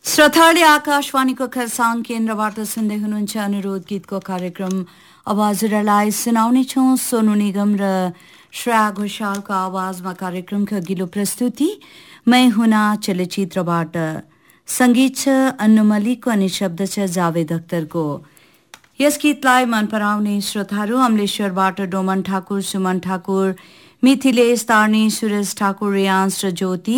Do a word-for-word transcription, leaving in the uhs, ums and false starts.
श्रोताले आकाशवाणीको खरसाङ केन्द्रबाट सुन्दै हुनुहुन्छ अनुरोध गीतको कार्यक्रम। अब हजुरलाई सुनाउने छौं सोनू निगम र श्रेया घोषालको आवाजमा कार्यक्रमको अघिल्लो प्रस्तुति मैं हुना चलचित्रबाट। संगीत छ अन्नु मलिकको अनि शब्द छ जावेद अख्तरको। यस गीतलाई मन पराउने श्रोताहरू अमलेश्वरबाट डोमन ठाकुर, सुमन ठाकुर, मिथिलेश तार्नी, सुरेश ठाकुर, रियांश र ज्योति,